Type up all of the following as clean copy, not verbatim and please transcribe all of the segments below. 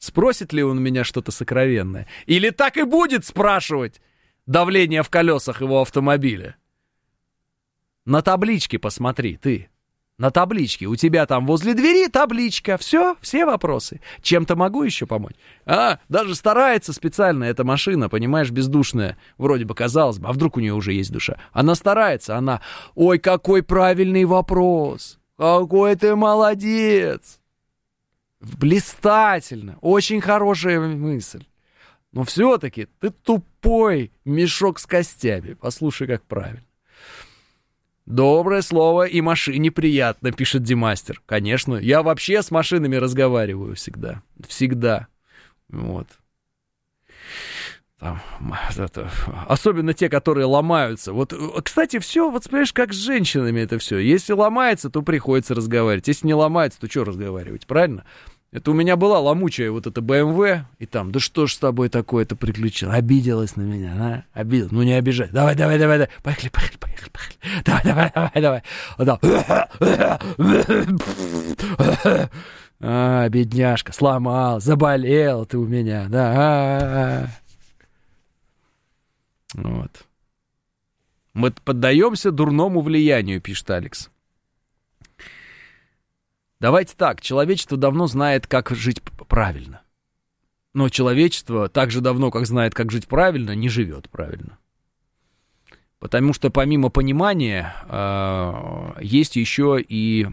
Спросит ли он у меня что-то сокровенное? Или так и будет спрашивать давление в колесах его автомобиля? На табличке посмотри, ты. На табличке. У тебя там возле двери табличка. Все вопросы. Чем-то могу еще помочь? Даже старается специально эта машина, понимаешь, бездушная. Вроде бы, казалось бы, а вдруг у нее уже есть душа? Она старается, ой, какой правильный вопрос. Какой ты молодец. Блистательно. Очень хорошая мысль. Но все-таки ты тупой мешок с костями. Послушай, как правильно. Доброе слово и машине приятно, пишет Димастер. Конечно, я вообще с машинами разговариваю всегда. Всегда. Вот. Там, особенно те, которые ломаются. Вот, кстати, все, вот понимаешь, как с женщинами это все. Если ломается, то приходится разговаривать. Если не ломается, то что разговаривать, правильно? Это у меня была ломучая вот эта BMW, и там, да что ж с тобой такое-то приключилось? Обиделась на меня, обиделась. Ну не обижай. Давай. Поехали. Давай. Бедняжка, сломал, заболел ты у меня, да. Вот. Мы поддаемся дурному влиянию, пишет Алекс. Давайте так, человечество давно знает, как жить правильно. Но человечество так же давно, как знает, как жить правильно, не живет правильно. Потому что помимо понимания есть еще и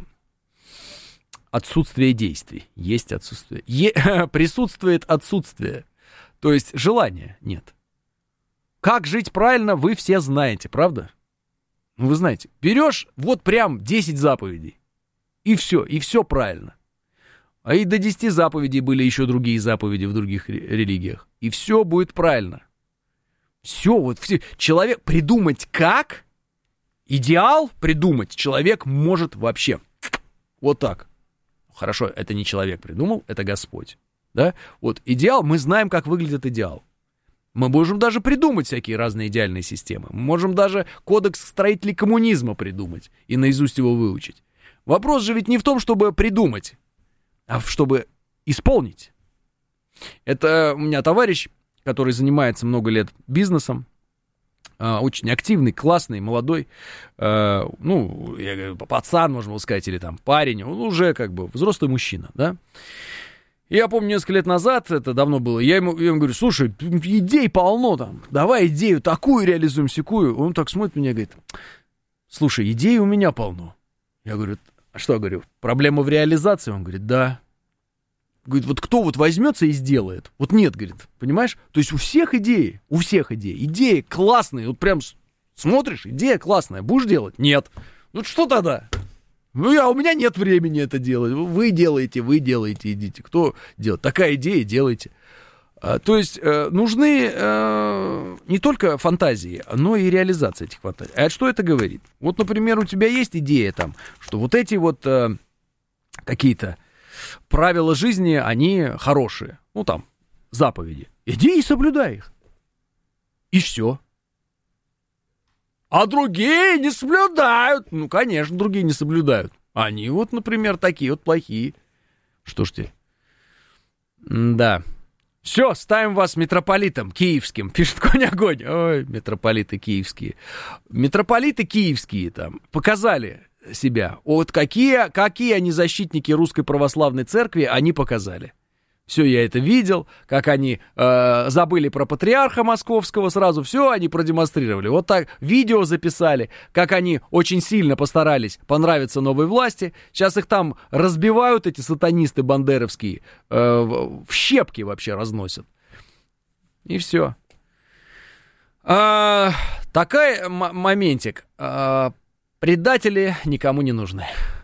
отсутствие действий. Есть отсутствие. Присутствует отсутствие. То есть желания нет. Как жить правильно, вы все знаете, правда? Вы знаете. Берешь вот прям 10 заповедей. И все правильно. А и до 10 заповедей были еще другие заповеди в других религиях. И все будет правильно. Все. Человек придумать как? Идеал придумать человек может вообще. Вот так. Хорошо, это не человек придумал, это Господь. Да? Вот идеал, мы знаем, как выглядит идеал. Мы можем даже придумать всякие разные идеальные системы. Мы можем даже кодекс строителей коммунизма придумать и наизусть его выучить. Вопрос же ведь не в том, чтобы придумать, а чтобы исполнить. Это у меня товарищ, который занимается много лет бизнесом, очень активный, классный, молодой, я говорю, пацан, можно сказать, или там парень, он уже как бы взрослый мужчина, да. Я помню, несколько лет назад, это давно было, я ему говорю, слушай, идей полно там, давай идею такую реализуем, сякую. Он так смотрит на меня и говорит, слушай, идей у меня полно. Я говорю, что, говорю, проблема в реализации? Он говорит, да. Говорит, вот кто вот возьмется и сделает? Вот нет, говорит, понимаешь? То есть у всех идеи, идеи классные, вот прям смотришь, идея классная, будешь делать? Нет. Ну что тогда? У меня нет времени это делать. Вы делаете, идите. Кто делает? Такая идея, делайте. То есть нужны не только фантазии, но и реализация этих фантазий. А что это говорит? Вот, например, у тебя есть идея там, что вот эти вот какие-то правила жизни, они хорошие. Ну, там, заповеди. Иди и соблюдай их. И все. А другие не соблюдают. Ну, конечно, другие не соблюдают. Они вот, например, такие вот плохие. Что ж ты? Да. Все, ставим вас митрополитом киевским, пишет Конь-Огонь. Ой, митрополиты киевские. Митрополиты киевские там показали себя. Вот какие они защитники Русской Православной Церкви, они показали. Все, я это видел, как они забыли про патриарха московского сразу, все они продемонстрировали. Вот так видео записали, как они очень сильно постарались понравиться новой власти. Сейчас их там разбивают, эти сатанисты бандеровские, в щепки вообще разносят. И все. Такой моментик. Предатели никому не нужны.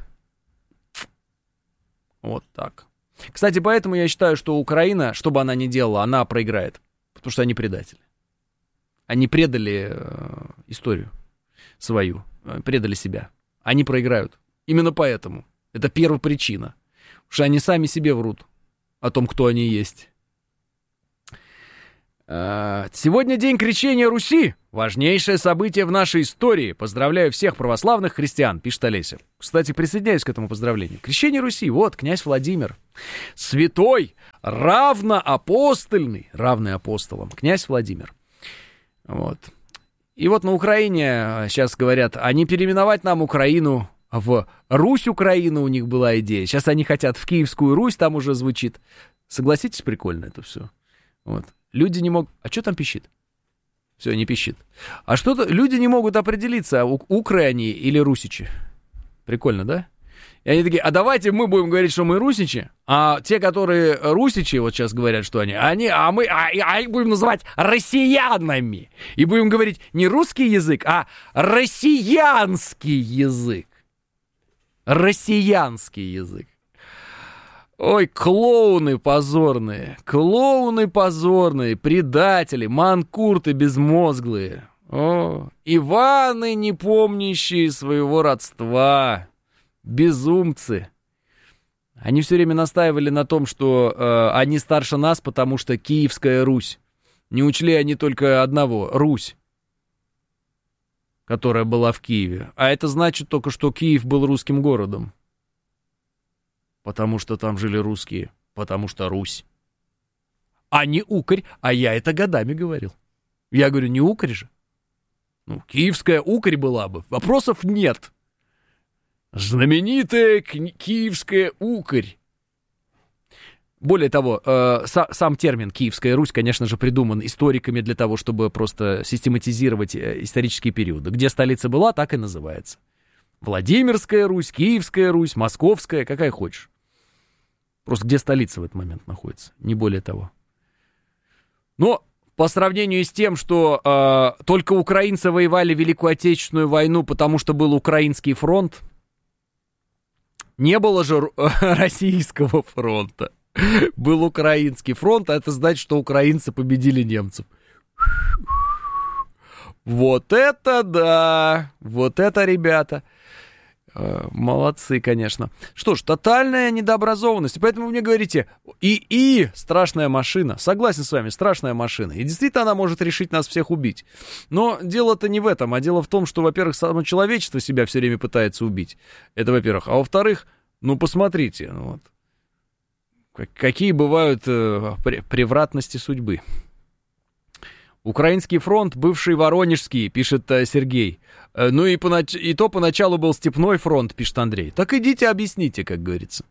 Вот так. Кстати, поэтому я считаю, что Украина, что бы она ни делала, она проиграет. Потому что они предатели. Они предали историю свою, предали себя. Они проиграют. Именно поэтому. Это первопричина. Потому что они сами себе врут о том, кто они есть. Сегодня день крещения Руси. Важнейшее событие в нашей истории. Поздравляю всех православных христиан, пишет Олеся. Кстати, присоединяюсь к этому поздравлению. Крещение Руси. Вот, князь Владимир. Святой, равный апостолам. Князь Владимир. Вот. И вот на Украине сейчас говорят, а не переименовать нам Украину в Русь-Украину, у них была идея. Сейчас они хотят в Киевскую Русь, там уже звучит. Согласитесь, прикольно это все. Вот. Люди не могут... А что там пищит? Все, не пищит. А что-то... Люди не могут определиться, укры они или русичи. Прикольно, да? И они такие, а давайте мы будем говорить, что мы русичи, а те, которые русичи, вот сейчас говорят, что они мы будем называть россиянами. И будем говорить не русский язык, а россиянский язык. Россиянский язык. Ой, клоуны позорные, предатели, манкурты безмозглые. О, Иваны, не помнящие своего родства, безумцы. Они все время настаивали на том, что они старше нас, потому что Киевская Русь. Не учли они только одного, Русь, которая была в Киеве. А это значит только, что Киев был русским городом. Потому что там жили русские, потому что Русь. А не укрь, а я это годами говорил. Я говорю, не укрь же. Ну, киевская укрь была бы, вопросов нет. Знаменитая киевская укрь. Более того, сам термин «Киевская Русь», конечно же, придуман историками для того, чтобы просто систематизировать исторические периоды. Где столица была, так и называется. Владимирская Русь, Киевская Русь, Московская, какая хочешь. Просто где столица в этот момент находится, не более того. Но по сравнению с тем, что только украинцы воевали Великую Отечественную войну, потому что был Украинский фронт, не было же Российского фронта. Был Украинский фронт, а это значит, что украинцы победили немцев. Вот это да! Вот это, ребята! Молодцы, конечно. Что ж, тотальная недообразованность. Поэтому вы мне говорите, страшная машина. Согласен с вами, страшная машина. И действительно она может решить нас всех убить. Но дело-то не в этом, а дело в том, что, во-первых, само человечество себя все время пытается убить. Это, во-первых. А во-вторых, ну, посмотрите, вот, какие бывают превратности судьбы. Украинский фронт, бывший Воронежский, пишет Сергей. Ну и то поначалу был Степной фронт, пишет Андрей. Так идите объясните, как говорится.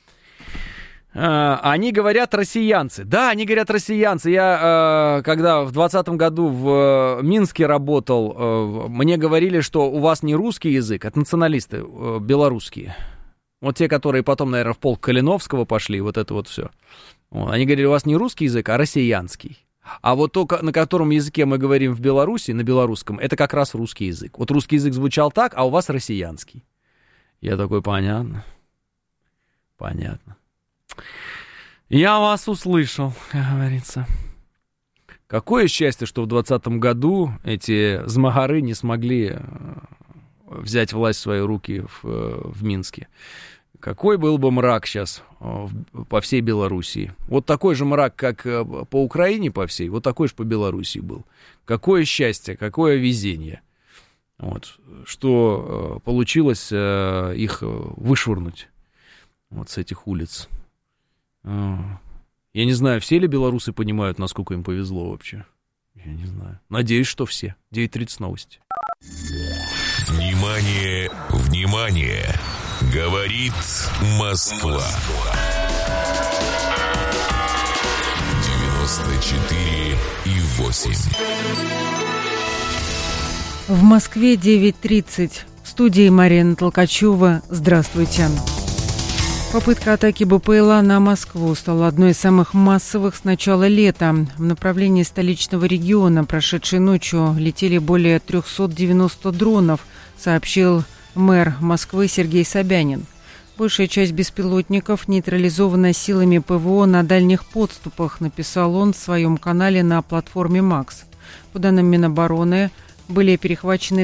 Они говорят россиянцы. Да, они говорят россиянцы. Я, когда в 2020 году в Минске работал, мне говорили, что у вас не русский язык, а националисты белорусские. Вот те, которые потом, наверное, в полк Калиновского пошли, вот это вот все. Они говорили, у вас не русский язык, а россиянский. А вот то, на котором языке мы говорим в Беларуси, на белорусском, это как раз русский язык. Вот русский язык звучал так, а у вас россиянский. Я такой, понятно. Понятно. Я вас услышал, как говорится. Какое счастье, что в 2020 году эти змагары не смогли взять власть в свои руки в Минске. Какой был бы мрак сейчас по всей Белоруссии. Вот такой же мрак, как по Украине по всей, вот такой же по Белоруссии был. Какое счастье, какое везение. Вот, что получилось их вышвырнуть вот с этих улиц. Я не знаю, все ли белорусы понимают, насколько им повезло вообще. Я не знаю. Надеюсь, что все. 9:30 новости. Внимание, внимание! Говорит Москва. 94,8. В Москве 9:30. В студии Марина Толкачева. Здравствуйте. Попытка атаки БПЛА на Москву стала одной из самых массовых с начала лета. В направлении столичного региона прошедшей ночью летели более 390 дронов, сообщил мэр Москвы Сергей Собянин. Большая часть беспилотников нейтрализована силами ПВО на дальних подступах, написал он в своем канале на платформе МАКС. По данным Минобороны, Были перехвачены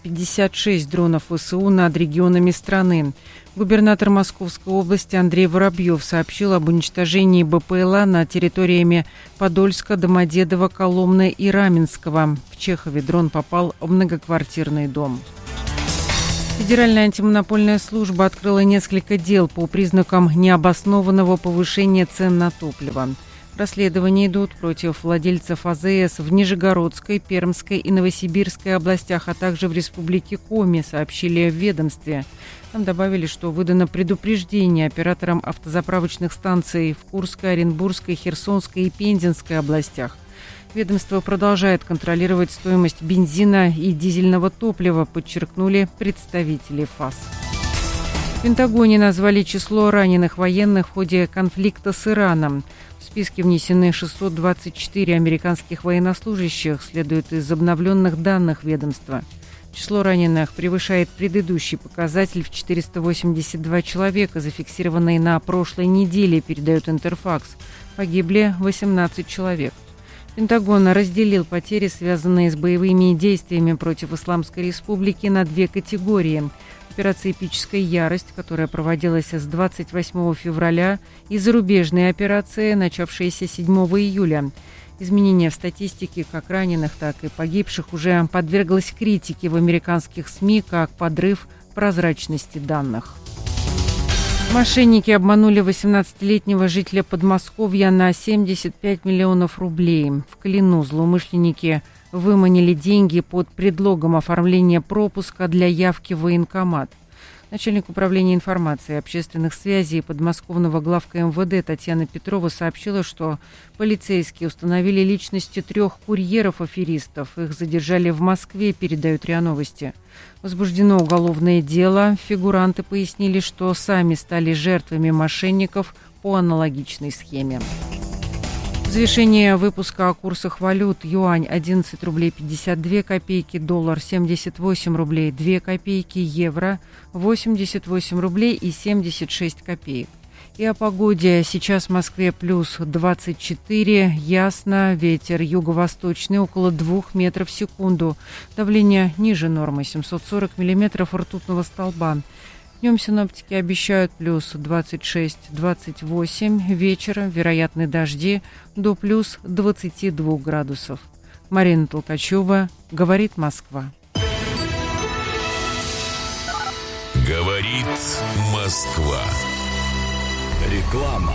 356 дронов ВСУ над регионами страны. Губернатор Московской области Андрей Воробьев сообщил об уничтожении БПЛА над территориями Подольска, Домодедово, Коломны и Раменского. В Чехове дрон попал в многоквартирный дом. Федеральная антимонопольная служба открыла несколько дел по признакам необоснованного повышения цен на топливо. Расследования идут против владельцев АЗС в Нижегородской, Пермской и Новосибирской областях, а также в Республике Коми, сообщили в ведомстве. Там добавили, что выдано предупреждение операторам автозаправочных станций в Курской, Оренбургской, Херсонской и Пензенской областях. Ведомство продолжает контролировать стоимость бензина и дизельного топлива, подчеркнули представители ФАС. В Пентагоне назвали число раненых военных в ходе конфликта с Ираном. В списке внесены 624 американских военнослужащих, следует из обновленных данных ведомства. Число раненых превышает предыдущий показатель в 482 человека, зафиксированный на прошлой неделе, передает Интерфакс. Погибли 18 человек. Пентагон разделил потери, связанные с боевыми действиями против Исламской Республики, на две категории. Операция «Эпическая ярость», которая проводилась с 28 февраля, и зарубежные операции, начавшиеся 7 июля. Изменение в статистике как раненых, так и погибших уже подверглось критике в американских СМИ как подрыв прозрачности данных. Мошенники обманули 18-летнего жителя Подмосковья на 75 миллионов рублей. В Клину злоумышленники выманили деньги под предлогом оформления пропуска для явки в военкомат. Начальник управления информации и общественных связей подмосковного главка МВД Татьяна Петрова сообщила, что полицейские установили личности 3 курьеров-аферистов. Их задержали в Москве, передают РИА Новости. Возбуждено уголовное дело. Фигуранты пояснили, что сами стали жертвами мошенников по аналогичной схеме. Взвешение выпуска о курсах валют: юань 11 рублей 52 копейки, доллар 78 рублей 2 копейки, евро 88 рублей и 76 копеек. И о погоде. Сейчас в Москве плюс 24, ясно, ветер юго-восточный около 2 метров в секунду. Давление ниже нормы 740 миллиметров ртутного столба. Днем синоптики обещают плюс 26-28, вечером вероятны дожди до плюс 22 градусов. Марина Толкачева, говорит Москва. Говорит Москва. Реклама.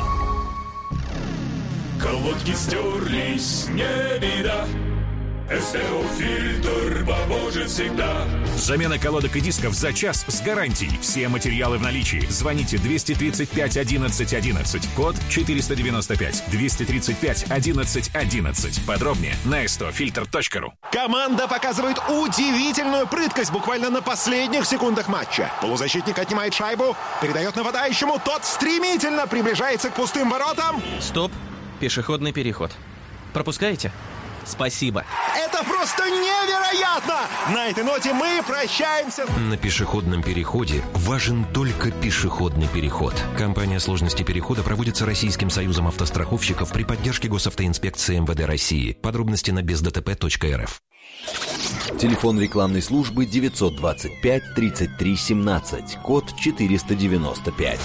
Колодки стерлись, не беда. СТО-фильтр поможет всегда. Замена колодок и дисков за час с гарантией. Все материалы в наличии. Звоните 235 11 11, код 495, 235 11 11. Подробнее на stofilter.ru. Команда показывает удивительную прыткость буквально на последних секундах матча. Полузащитник отнимает шайбу, передает нападающему, тот стремительно приближается к пустым воротам. Стоп, пешеходный переход. Пропускаете? Спасибо. Это просто невероятно! На этой ноте мы прощаемся. На пешеходном переходе важен только пешеходный переход. Компания «Сложности перехода» проводится Российским союзом автостраховщиков при поддержке Госавтоинспекции МВД России. Подробности на бездтп.рф. Телефон рекламной службы 925 33 17, код 495.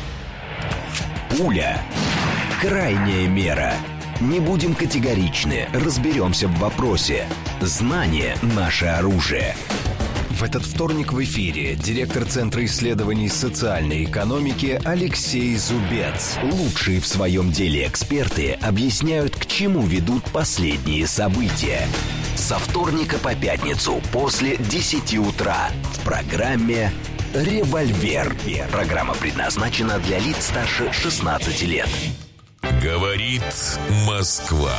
Пуля. Крайняя мера. Не будем категоричны, разберемся в вопросе. Знание – наше оружие. В этот вторник в эфире директор Центра исследований социальной экономики Алексей Зубец. Лучшие в своем деле эксперты объясняют, к чему ведут последние события. Со вторника по пятницу после 10 утра в программе «Револьвер». Программа предназначена для лиц старше 16 лет. Говорит Москва.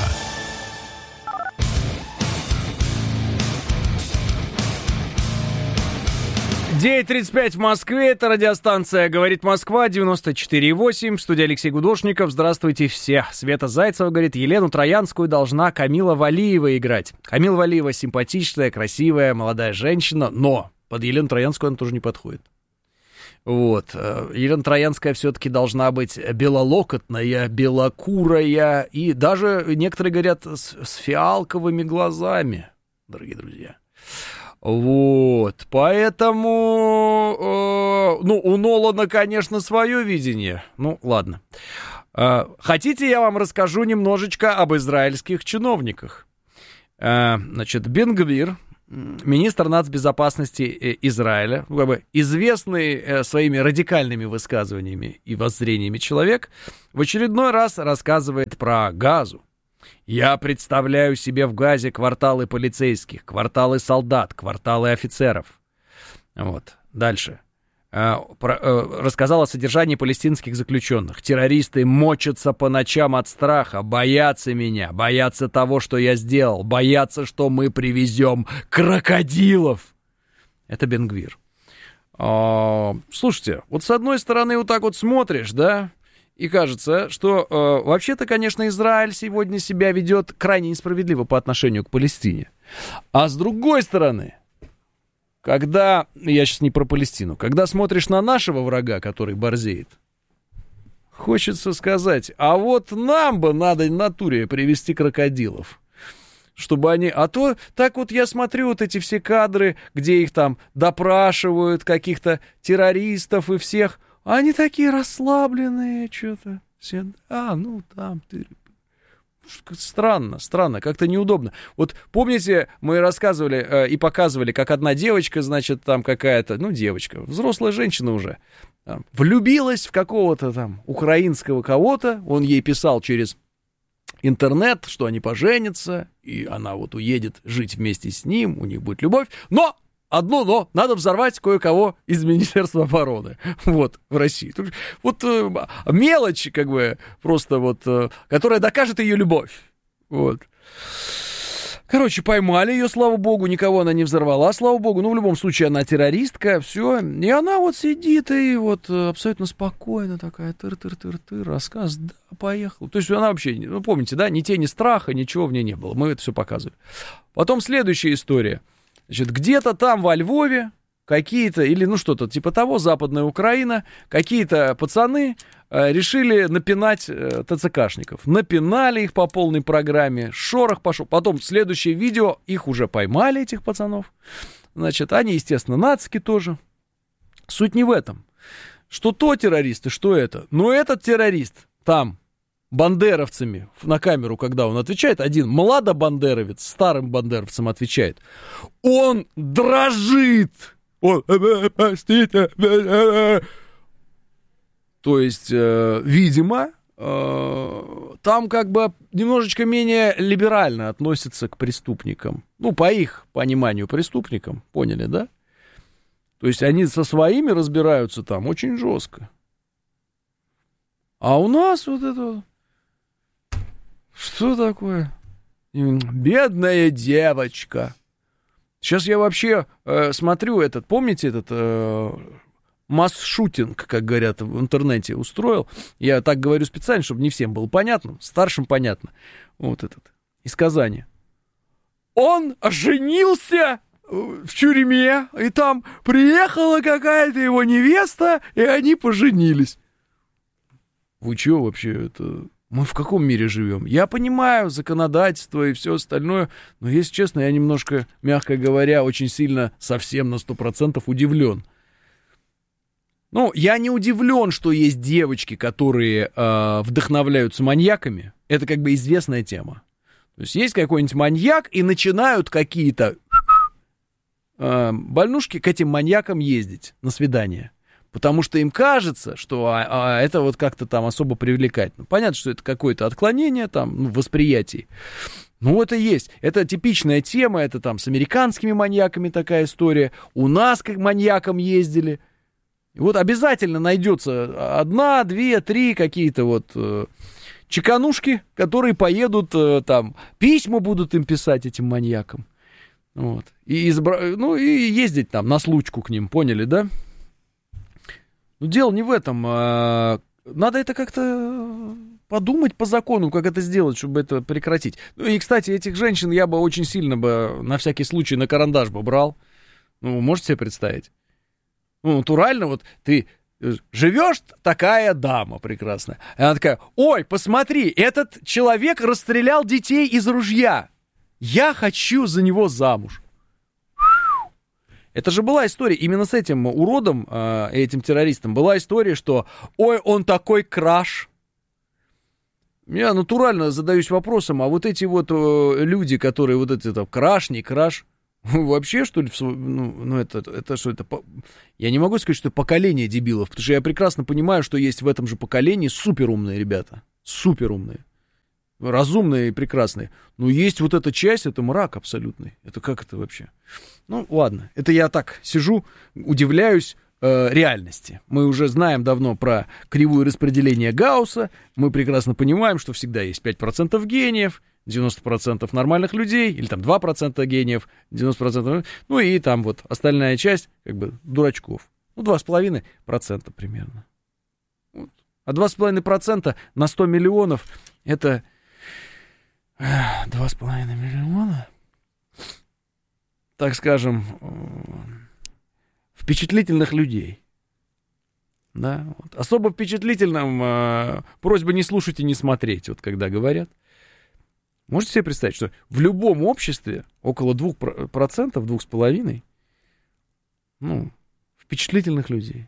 «9:35 в Москве». Это радиостанция «Говорит Москва», 94,8. В студии Алексей Гудошников. Здравствуйте все. Света Зайцева говорит: Елену Троянскую должна Камила Валиева играть. Камила Валиева симпатичная, красивая, молодая женщина, но под Елену Троянскую она тоже не подходит. Вот. Елена Троянская все-таки должна быть белолокотная, белокурая и даже, некоторые говорят, с фиалковыми глазами, дорогие друзья. Вот, поэтому, у Нолана, конечно, свое видение. Ну, ладно. Хотите, я вам расскажу немножечко об израильских чиновниках? Значит, Бен-Гвир, министр нацбезопасности Израиля, известный своими радикальными высказываниями и воззрениями человек, в очередной раз рассказывает про Газу. Я представляю себе в Газе кварталы полицейских, кварталы солдат, кварталы офицеров. Вот. Дальше. Рассказал о содержании палестинских заключенных. Террористы мочатся по ночам от страха, боятся меня, боятся того, что я сделал, боятся, что мы привезем крокодилов. Это Бен-Гвир. Слушайте, вот с одной стороны вот так вот смотришь, да, и кажется, что вообще-то, конечно, Израиль сегодня себя ведет крайне несправедливо по отношению к Палестине. А с другой стороны, когда, я сейчас не про Палестину, когда смотришь на нашего врага, который борзеет, хочется сказать, а вот нам бы надо в натуре привести крокодилов, чтобы они... А то так вот я смотрю вот эти все кадры, где их там допрашивают, каких-то террористов и всех... Они такие расслабленные, что-то. Все, там... Странно, как-то неудобно. Вот помните, мы рассказывали и показывали, как одна девочка, значит, там какая-то, девочка, взрослая женщина уже, там, влюбилась в какого-то там украинского кого-то, он ей писал через интернет, что они поженятся, и она вот уедет жить вместе с ним, у них будет любовь, но... Одно но, надо взорвать кое-кого из Министерства обороны, вот, в России. Вот мелочь, как бы, просто вот, которая докажет ее любовь, вот. Короче, поймали ее, слава богу, никого она не взорвала, слава богу, в любом случае она террористка, все, и она вот сидит и вот абсолютно спокойно такая, тыр-тыр-тыр-тыр, рассказ, да, поехал. То есть она вообще, помните, да, ни тени страха, ничего в ней не было, мы это все показывали. Потом следующая история. Значит, где-то там во Львове какие-то, или что-то типа того, Западная Украина, какие-то пацаны решили напинать ТЦКшников. Напинали их по полной программе, шорох пошел. Потом следующее видео, их уже поймали, этих пацанов. Значит, они, естественно, нацики тоже. Суть не в этом. Что то террористы, что это. Но этот террорист там... бандеровцами на камеру, когда он отвечает, один младобандеровец старым бандеровцам отвечает, он дрожит. Он, простите. То есть, видимо, там как бы немножечко менее либерально относятся к преступникам. По их пониманию преступникам, поняли, да? То есть, они со своими разбираются там очень жестко. А у нас вот это... Что такое? Бедная девочка. Сейчас я вообще смотрю помните этот масс-шутинг, как говорят в интернете, устроил. Я так говорю специально, чтобы не всем было понятно, старшим понятно. Вот этот, из Казани. Он женился в тюрьме, и там приехала какая-то его невеста, и они поженились. Вы чё вообще это... Мы в каком мире живем? Я понимаю законодательство и все остальное, но, если честно, я немножко, мягко говоря, очень сильно, совсем на 100% удивлен. Я не удивлен, что есть девочки, которые вдохновляются маньяками. Это как бы известная тема. То есть есть какой-нибудь маньяк, и начинают какие-то больнушки к этим маньякам ездить на свидание. Потому что им кажется, что это вот как-то там особо привлекательно. Понятно, что это какое-то отклонение там в восприятии. Это есть. Это типичная тема, это там с американскими маньяками такая история. У нас как маньякам ездили. И вот обязательно найдется 1, 2, 3 какие-то вот чеканушки, которые поедут там, письма будут им писать этим маньякам. Вот. И ездить там на случку к ним, поняли, да? Дело не в этом. Надо это как-то подумать по закону, как это сделать, чтобы это прекратить. И, кстати, этих женщин я бы очень сильно на всякий случай на карандаш бы брал. Можете себе представить? Натурально, вот ты живешь, такая дама прекрасная. И она такая, ой, посмотри, этот человек расстрелял детей из ружья. Я хочу за него замуж. Это же была история, именно с этим уродом, этим террористом, была история, что ой, он такой краш. Я натурально задаюсь вопросом, а вот эти вот люди, которые вот эти там краш, не краш, вообще, что ли, это что это? Я не могу сказать, что это поколение дебилов, потому что я прекрасно понимаю, что есть в этом же поколении суперумные ребята, суперумные, разумные и прекрасные. Но есть вот эта часть, это мрак абсолютный. Это как это вообще? Ну, ладно, это я так сижу, удивляюсь реальности. Мы уже знаем давно про кривую распределения Гаусса, мы прекрасно понимаем, что всегда есть 5% гениев, 90% нормальных людей, или там 2% гениев, 90%, ну и там вот остальная часть, как бы, дурачков. Ну, 2,5% примерно. Вот. А 2,5% на 100 миллионов, это 2,5 миллиона, так скажем, впечатлительных людей. Да? Вот. Особо впечатлительным просьба не слушать и не смотреть, вот когда говорят. Можете себе представить, что в любом обществе около 2%, 2,5%, ну, впечатлительных людей.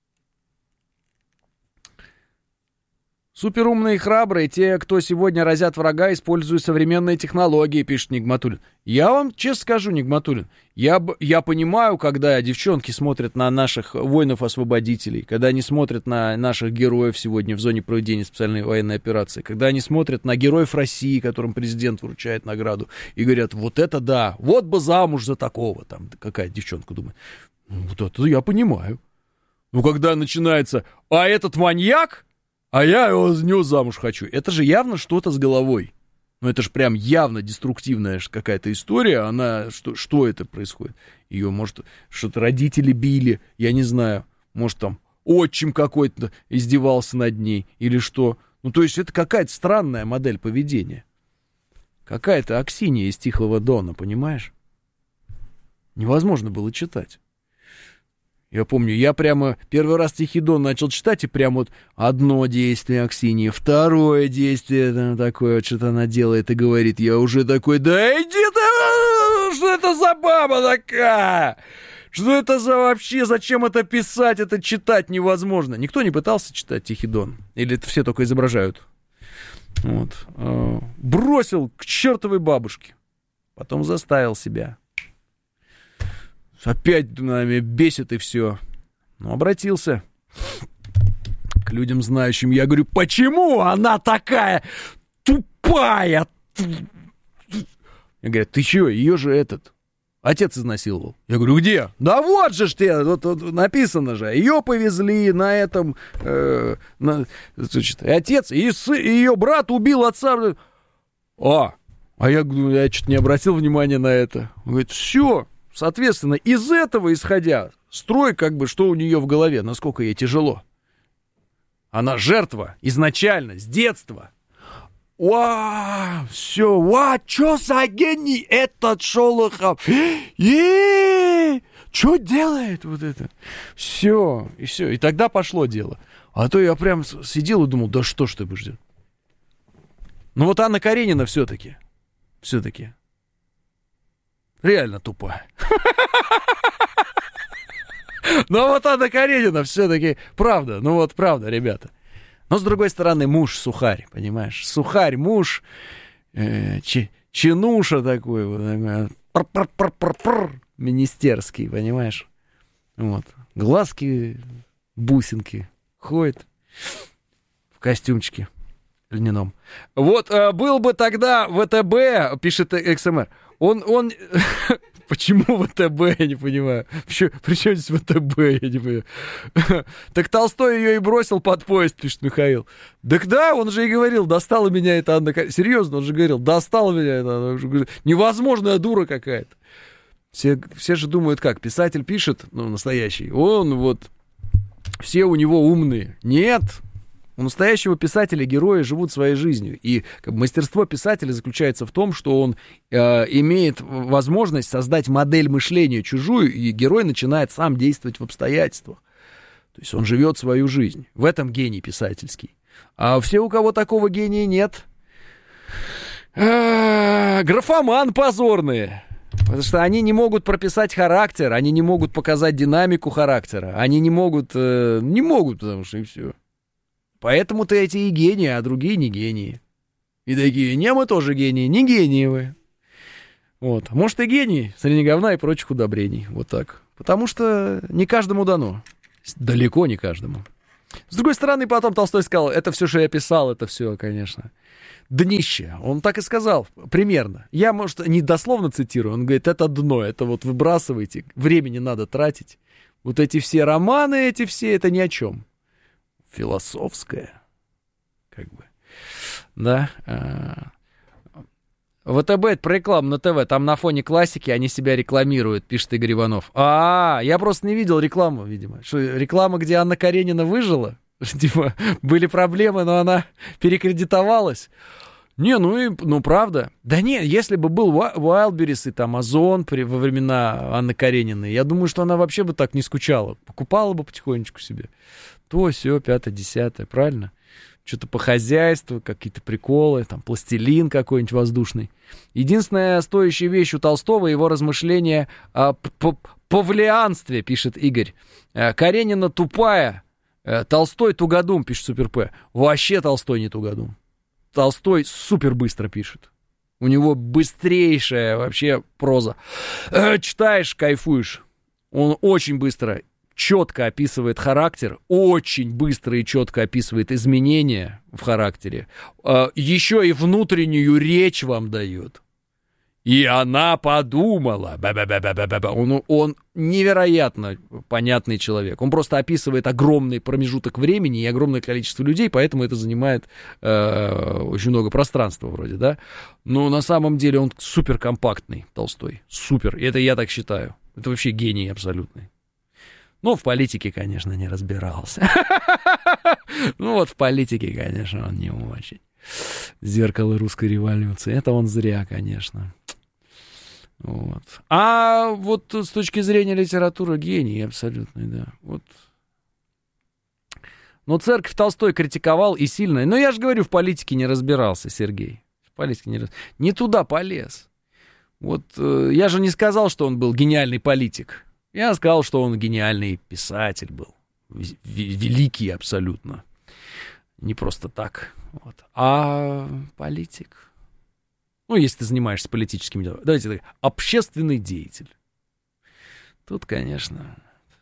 Суперумные и храбрые, те, кто сегодня разят врага, используя современные технологии, пишет Нигматуллин. Я вам честно скажу, Нигматуллин, я понимаю, когда девчонки смотрят на наших воинов-освободителей, когда они смотрят на наших героев сегодня в зоне проведения специальной военной операции, когда они смотрят на героев России, которым президент вручает награду, и говорят, вот это да, вот бы замуж за такого, там какая девчонка думает. Вот это я понимаю. Но когда начинается, а этот маньяк, а я его за него замуж хочу. Это же явно что-то с головой. Ну, это же прям явно деструктивная какая-то история. Она, что это происходит? Ее, может, что-то родители били, я не знаю. Может, там отчим какой-то издевался над ней или что. Ну, то есть это какая-то странная модель поведения. Какая-то Аксинья из Тихого Дона, понимаешь? Невозможно было читать. Я помню, я прямо первый раз Тихий Дон начал читать, и прямо вот одно действие Аксиньи, второе действие там, такое, что-то она делает и говорит, я уже такой, да иди ты, что это за баба такая? Что это за вообще, зачем это писать, это читать невозможно. Никто не пытался читать Тихий Дон, или это все только изображают. Вот. Бросил к чертовой бабушке, потом заставил себя. Опять меня бесит и все. Ну, обратился к людям знающим. Я говорю, почему она такая тупая? Я говорю, ты че, ее же отец изнасиловал. Я говорю, где? Да вот же ж тебе, вот написано же. Ее повезли на этом, значит, отец, и ее брат убил отца. А я что-то не обратил внимания на это. Он говорит, все. Соответственно, из этого исходя, строй как бы, что у нее в голове, насколько ей тяжело. Она жертва изначально, с детства. Все, что за гений этот Шолохов? Что делает вот это? Все. И тогда пошло дело. А то я прям сидел и думал, да что ж ты будешь делать? Ну вот Анна Каренина все-таки. Реально тупая. Но вот Анна Каренина все-таки правда. Ну вот правда, ребята. Но с другой стороны, муж сухарь, понимаешь? Сухарь, муж, чинуша такой, вот, министерский, понимаешь? Вот. Глазки, бусинки. Ходит в костюмчике льняном. Вот был бы тогда ВТБ, пишет XMR, он... Почему ВТБ, я не понимаю. Причем здесь ВТБ, я не понимаю. Так Толстой ее и бросил под поезд, пишет Михаил. Так да, он же и говорил, достала меня эта Анна... Серьезно, он же говорил, достала меня эта Анна... Невозможная дура какая-то. Все же думают, как, писатель пишет, ну, настоящий, он вот... Все у него умные. Нет! У настоящего писателя герои живут своей жизнью. И мастерство писателя заключается в том, что он имеет возможность создать модель мышления чужую, и герой начинает сам действовать в обстоятельствах. То есть он живет свою жизнь. В этом гений писательский. А все, у кого такого гения нет, графоман позорные. Потому что они не могут прописать характер, они не могут показать динамику характера, они не могут, потому что и все. Поэтому-то эти и гении, а другие не гении. И такие, не, мы тоже гении, не гении вы. Вот. Может, и гений среди говна и прочих удобрений. Вот так. Потому что не каждому дано. Далеко не каждому. С другой стороны, потом Толстой сказал, это все, что я писал, это все, конечно, днище. Он так и сказал, примерно. Я, может, не дословно цитирую, он говорит, это дно, это вот выбрасывайте, времени надо тратить. Вот эти все романы, эти все, это ни о чем. Философское, как бы, да. ВТБ, это про рекламу на ТВ, там на фоне классики они себя рекламируют, пишет Игорь Иванов. Я просто не видел рекламу, видимо. Что, реклама, где Анна Каренина выжила? Типа, были проблемы, но она перекредитовалась. Ну правда. Да не, если бы был Wildberries и там Озон во времена Анны Карениной, я думаю, что она вообще бы так не скучала. Покупала бы потихонечку себе. То, сё, 5-10, правильно? Что-то по хозяйству, какие-то приколы, там, пластилин какой-нибудь воздушный. Единственная стоящая вещь у Толстого — его размышления о павлианстве, пишет Игорь. Каренина тупая, Толстой тугодум, пишет Супер П. Вообще Толстой не тугодум. Толстой супер быстро пишет. У него быстрейшая вообще проза. Читаешь, кайфуешь. Он очень быстро, четко описывает характер, очень быстро и четко описывает изменения в характере. Еще и внутреннюю речь вам дает. И она подумала. Он невероятно понятный человек. Он просто описывает огромный промежуток времени и огромное количество людей, поэтому это занимает очень много пространства вроде, да. Но на самом деле он супер компактный, Толстой. Супер. И это я так считаю. Это вообще гений абсолютный. Ну, в политике, конечно, не разбирался. Ну, вот в политике, конечно, он не очень. Зеркало русской революции. Это он зря, конечно. Вот. А вот с точки зрения литературы гений абсолютный, да. Вот. Но церковь Толстой критиковал и сильно. Но я же говорю, в политике не разбирался, Сергей. В политике не туда полез. Вот я же не сказал, что он был гениальный политик. Я сказал, что он гениальный писатель был. Великий абсолютно. Не просто так. Вот. А политик... Ну, если ты занимаешься политическими делами. Давайте так. Общественный деятель. Тут, конечно...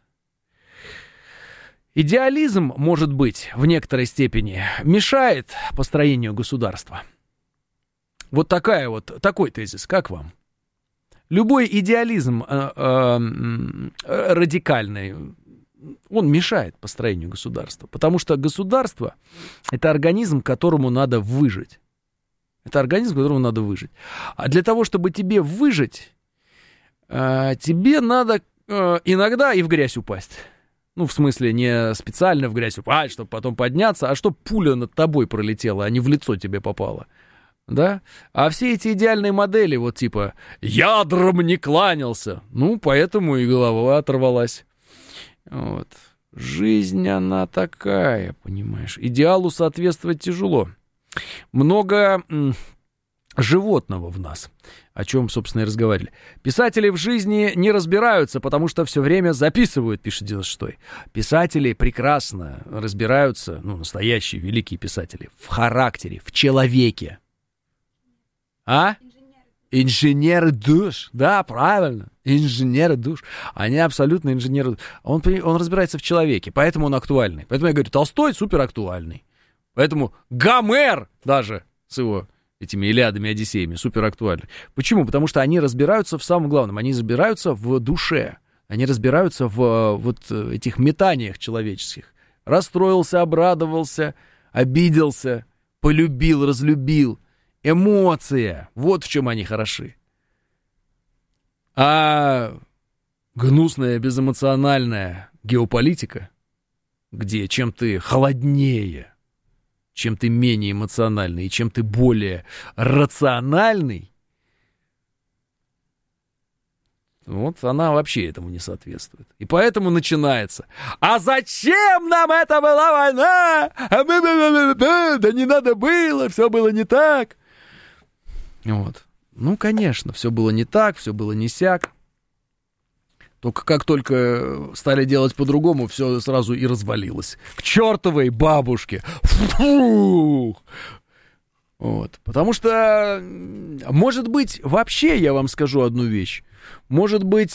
Идеализм, может быть, в некоторой степени мешает построению государства. Вот такой тезис. Как вам? Любой идеализм радикальный, он мешает построению государства. Потому что государство — это организм, которому надо выжить. Это организм, которому надо выжить. А для того, чтобы тебе выжить, тебе надо иногда и в грязь упасть. Ну, в смысле, не специально в грязь упасть, чтобы потом подняться, а чтобы пуля над тобой пролетела, а не в лицо тебе попала. Да? А все эти идеальные модели, вот типа «ядром не кланялся», ну, поэтому и голова оторвалась. Вот. Жизнь, она такая, понимаешь. Идеалу соответствовать тяжело. Много животного в нас, о чем, собственно, и разговаривали. Писатели в жизни не разбираются, потому что все время записывают, пишет 96-й. Писатели прекрасно разбираются, ну, настоящие великие писатели, в характере, в человеке. А? Инженеры душ. Да, правильно. Инженеры душ. Они абсолютно инженеры душ. Он разбирается в человеке, поэтому он актуальный. Поэтому я говорю, Толстой супер актуальный. Поэтому Гомер даже с его этими Илиадами, Одиссеями супер актуальны. Почему? Потому что они разбираются в самом главном. Они разбираются в душе. Они разбираются в вот этих метаниях человеческих. Расстроился, обрадовался, обиделся, полюбил, разлюбил. Эмоция. Вот в чем они хороши. А гнусная, безэмоциональная геополитика, где чем ты холоднее, чем ты менее эмоциональный, и чем ты более рациональный, вот она вообще этому не соответствует. И поэтому начинается: а зачем нам это была война? Да не надо было, все было не так. Вот. Ну, конечно, все было не так, все было не сяк. Только как только стали делать по-другому, все сразу и развалилось. К чертовой бабушке! Фу! Вот. Потому что, может быть, вообще я вам скажу одну вещь. Может быть,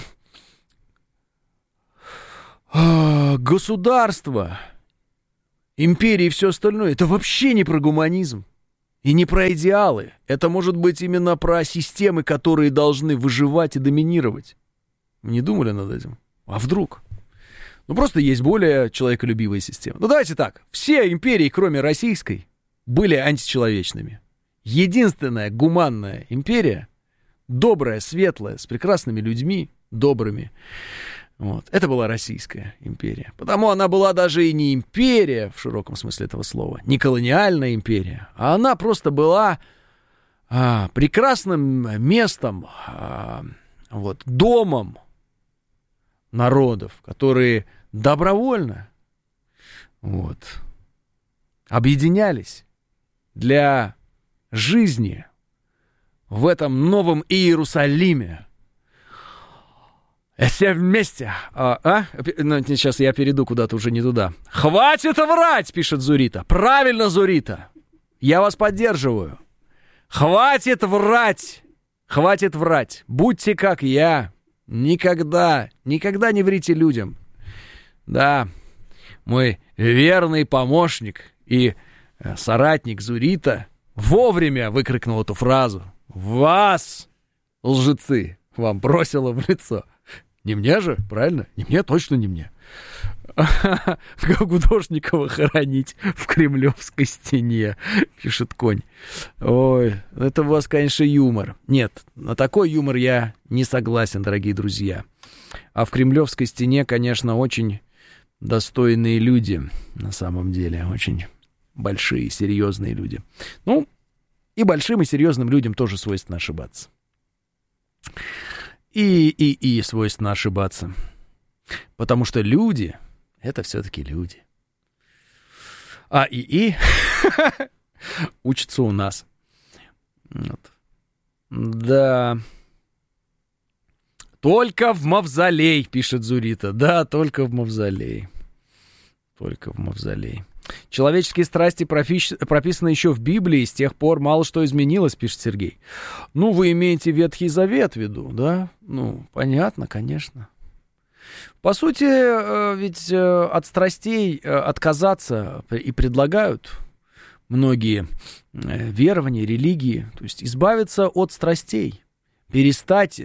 государство, империи и все остальное, это вообще не про гуманизм. И не про идеалы. Это может быть именно про системы, которые должны выживать и доминировать. Вы не думали над этим? А вдруг? Ну, просто есть более человеколюбивые системы. Ну, давайте так. Все империи, кроме российской, были античеловечными. Единственная гуманная империя, добрая, светлая, с прекрасными людьми, добрыми, вот, это была Российская империя. Потому она была даже и не империя, в широком смысле этого слова, не колониальная империя, а она просто была прекрасным местом, вот, домом народов, которые добровольно вот, объединялись для жизни в этом новом Иерусалиме. Все вместе. Ну, сейчас я перейду куда-то уже не туда. Хватит врать, пишет Зурита. Правильно, Зурита. Я вас поддерживаю. Хватит врать. Хватит врать. Будьте как я. Никогда не врите людям. Да, мой верный помощник и соратник Зурита вовремя выкрикнул эту фразу. Вас, лжецы, вам бросило в лицо. Не мне же, правильно? Не мне, точно не мне. Как Гудошникова хоронить в Кремлевской стене, пишет Конь. Ой, это у вас, конечно, юмор. Нет, на такой юмор я не согласен, дорогие друзья. А в Кремлевской стене, конечно, очень достойные люди, на самом деле. Очень большие, серьезные люди. Ну, и большим, и серьезным людям тоже свойственно ошибаться. И свойственно ошибаться. Потому что люди — это все-таки люди. Учатся у нас. Вот. Да. Только в мавзолей, пишет Зурита. Да, только в мавзолей. Только в мавзолей. Человеческие страсти прописаны еще в Библии, с тех пор мало что изменилось, пишет Сергей. Ну, вы имеете Ветхий Завет в виду, да? Ну, понятно, конечно. По сути, ведь от страстей отказаться и предлагают многие верования, религии. То есть избавиться от страстей, перестать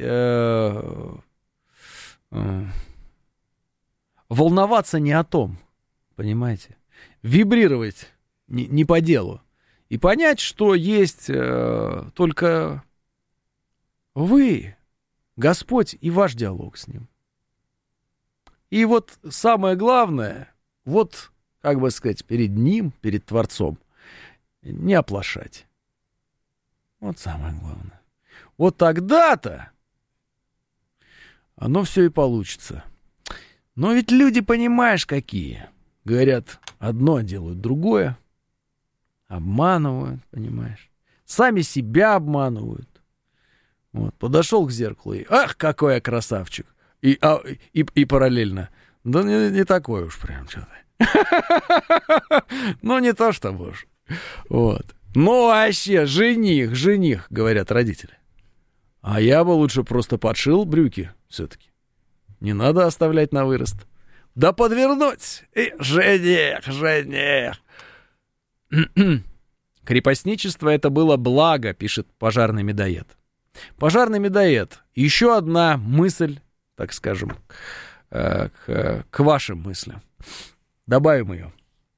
волноваться не о том, понимаете? Вибрировать не по делу. И понять, что есть только вы, Господь, и ваш диалог с Ним. И вот самое главное, вот, как бы сказать, перед Ним, перед Творцом, не оплошать. Вот самое главное. Вот тогда-то оно все и получится. Но ведь люди, понимаешь, какие. Говорят одно, делают другое. Обманывают, понимаешь. Сами себя обманывают. Вот, подошел к зеркалу и ах, какой я красавчик. И параллельно. Да не такой уж прям что-то. Ну, не то чтобы уж. Вот. Ну, вообще, жених, говорят родители. А я бы лучше просто подшил брюки все-таки. Не надо оставлять на вырост. Да подвернуть! И жених! Крепостничество — это было благо, пишет пожарный медоед. Пожарный медоед. Еще одна мысль, так скажем, к вашим мыслям. Добавим ее.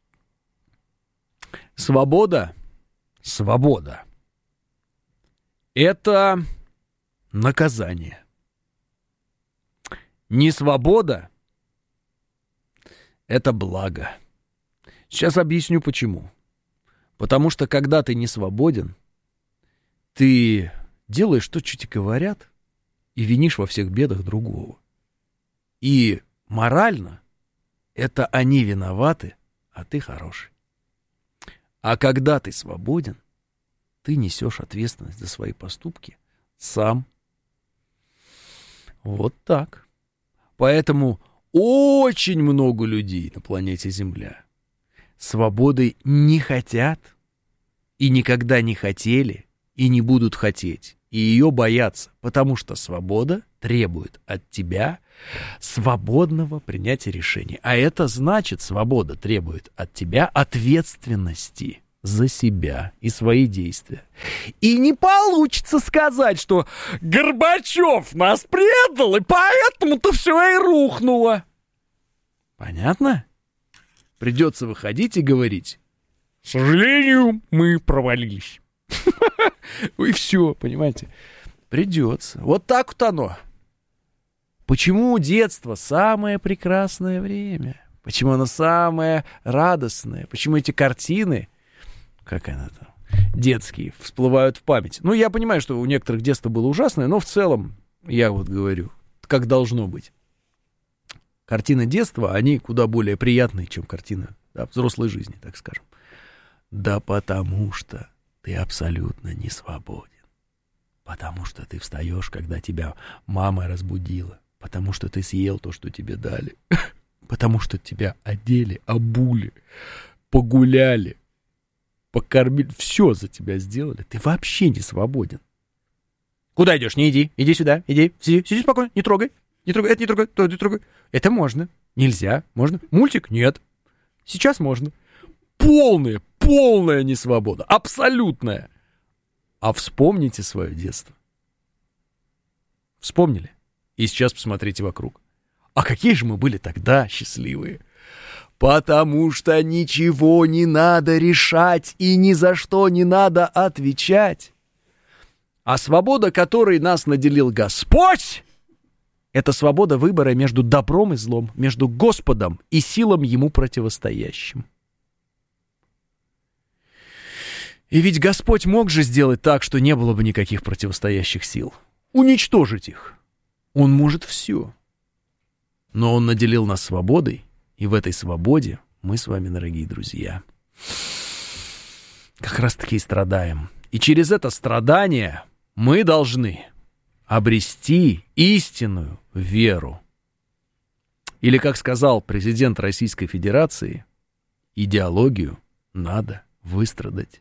Свобода. Это наказание. Несвобода — это благо. Сейчас объясню почему. Потому что когда ты не свободен, ты делаешь то, что тебе говорят, и винишь во всех бедах другого. И морально это они виноваты, а ты хороший. А когда ты свободен, ты несешь ответственность за свои поступки сам. Вот так. Поэтому очень много людей на планете Земля свободы не хотят и никогда не хотели и не будут хотеть. И ее боятся, потому что свобода требует от тебя свободного принятия решений. А это значит, свобода требует от тебя ответственности за себя и свои действия. И не получится сказать, что Горбачев нас предал, и поэтому-то все и рухнуло. Понятно? Придется выходить и говорить: к сожалению, мы провалились. И все, понимаете? Придется. Вот так вот оно. Почему детство самое прекрасное время? Почему оно самое радостное? Почему эти картины, как она там, детские, всплывают в память? Ну, я понимаю, что у некоторых детство было ужасное, но в целом, я вот говорю, как должно быть. Картины детства, они куда более приятные, чем картины, да, взрослой жизни, так скажем. Да потому что ты абсолютно не свободен. Потому что ты встаешь, когда тебя мама разбудила. Потому что ты съел то, что тебе дали. Потому что тебя одели, обули, погуляли, покормили. Все за тебя сделали. Ты вообще не свободен. Куда идешь? Не иди. Иди сюда. Иди. Сиди спокойно. Не трогай. Не трогай. Это не трогай. То не трогай. Это можно. Нельзя. Можно. Мультик? Нет. Сейчас можно. Полная несвобода. Абсолютная. А вспомните свое детство. Вспомнили? И сейчас посмотрите вокруг. А какие же мы были тогда счастливые. Потому что ничего не надо решать и ни за что не надо отвечать. А свобода, которой нас наделил Господь, это свобода выбора между добром и злом, между Господом и силам ему противостоящим. И ведь Господь мог же сделать так, что не было бы никаких противостоящих сил. Уничтожить их. Он может все. Но Он наделил нас свободой, и в этой свободе мы с вами, дорогие друзья, как раз-таки и страдаем. И через это страдание мы должны обрести истинную веру. Или, как сказал президент Российской Федерации, идеологию надо выстрадать.